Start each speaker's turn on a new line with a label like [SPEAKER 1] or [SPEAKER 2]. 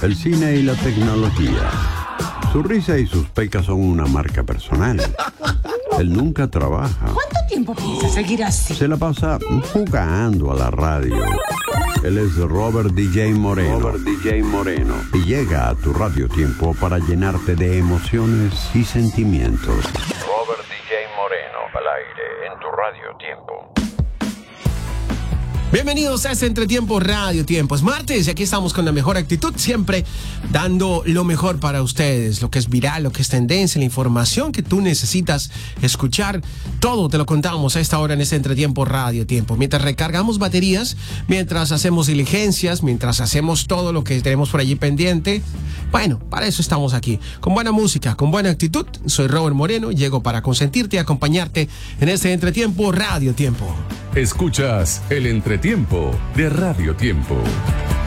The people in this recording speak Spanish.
[SPEAKER 1] el cine y la tecnología. Su risa y sus pecas son una marca personal. Él nunca trabaja.
[SPEAKER 2] ¿Cuánto tiempo piensa seguir así?
[SPEAKER 1] Se la pasa jugando a la radio. Él es Robert DJ Moreno. Y llega a tu Radio Tiempo para llenarte de emociones y sentimientos. Robert DJ Moreno, al aire en tu Radio Tiempo.
[SPEAKER 3] Bienvenidos a este Entretiempo Radio Tiempo. Es martes y aquí estamos con la mejor actitud, siempre dando lo mejor para ustedes, lo que es viral, lo que es tendencia, la información que tú necesitas escuchar. Todo te lo contamos a esta hora en este Entretiempo Radio Tiempo. Mientras recargamos baterías, mientras hacemos diligencias, mientras hacemos todo lo que tenemos por allí pendiente. Bueno, para eso estamos aquí. Con buena música, con buena actitud. Soy Robert Moreno, llego para consentirte y acompañarte en este Entretiempo Radio Tiempo.
[SPEAKER 4] Escuchas el Entretiempo de Radio Tiempo.